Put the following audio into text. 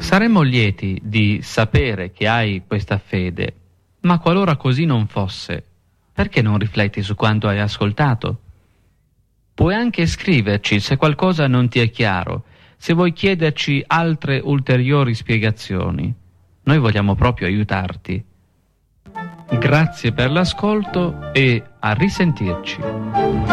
Saremmo lieti di sapere che hai questa fede, ma qualora così non fosse, perché non rifletti su quanto hai ascoltato? Puoi anche scriverci se qualcosa non ti è chiaro, se vuoi chiederci altre ulteriori spiegazioni. Noi vogliamo proprio aiutarti. Grazie per l'ascolto e a risentirci.